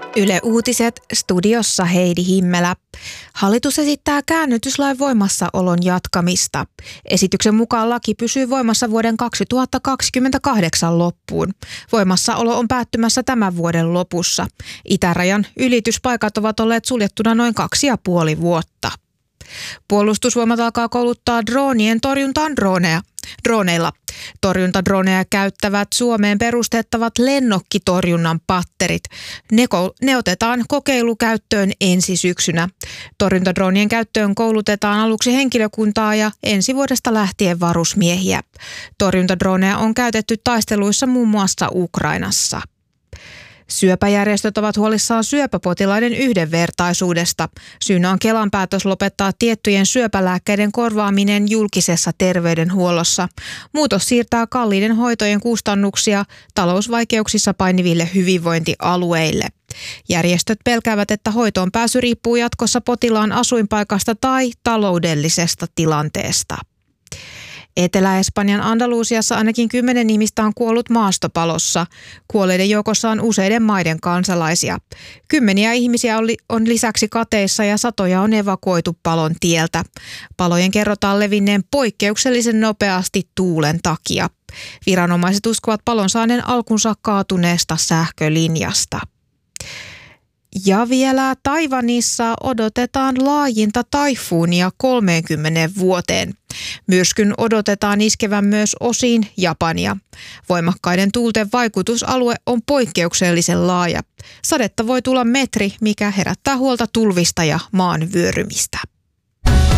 Yle Uutiset, studiossa Heidi Himmelä. Hallitus esittää käännytyslain voimassaolon jatkamista. Esityksen mukaan laki pysyy voimassa vuoden 2028 loppuun. Voimassaolo on päättymässä tämän vuoden lopussa. Itärajan ylityspaikat ovat olleet suljettuna noin 2,5 vuotta. Puolustusvoimat alkaa kouluttaa droonien torjuntaan droneilla. Torjuntadroneja käyttävät Suomeen perustettavat lennokkitorjunnan patterit. Ne otetaan kokeilukäyttöön ensi syksynä. Torjuntadronien käyttöön koulutetaan aluksi henkilökuntaa ja ensi vuodesta lähtien varusmiehiä. Torjuntadroneja on käytetty taisteluissa muun muassa Ukrainassa. Syöpäjärjestöt ovat huolissaan syöpäpotilaiden yhdenvertaisuudesta. Syynä on Kelan päätös lopettaa tiettyjen syöpälääkkeiden korvaaminen julkisessa terveydenhuollossa. Muutos siirtää kalliiden hoitojen kustannuksia talousvaikeuksissa painiville hyvinvointialueille. Järjestöt pelkäävät, että hoitoon pääsy riippuu jatkossa potilaan asuinpaikasta tai taloudellisesta tilanteesta. Etelä-Espanjan Andalusiassa ainakin 10 ihmistä on kuollut maastopalossa. Kuolleiden joukossa on useiden maiden kansalaisia. 10 ihmisiä on lisäksi kateissa ja satoja on evakuoitu palon tieltä. Palojen kerrotaan levinneen poikkeuksellisen nopeasti tuulen takia. Viranomaiset uskovat palon saaneen alkunsa kaatuneesta sähkölinjasta. Ja vielä Taiwanissa odotetaan laajinta taifuunia 30 vuoteen. Myrskyn odotetaan iskevän myös osiin Japania. Voimakkaiden tuulten vaikutusalue on poikkeuksellisen laaja. Sadetta voi tulla metri, mikä herättää huolta tulvista ja maan vyörymistä.